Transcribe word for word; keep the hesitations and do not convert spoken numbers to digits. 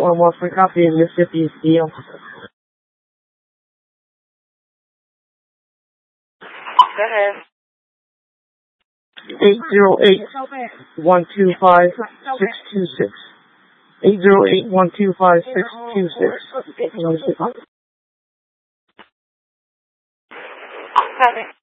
one more free copy of Mississippi Steel. Go ahead. eight zero eight, one two five, six two six. eight zero eight, one two five, six two six. Copy.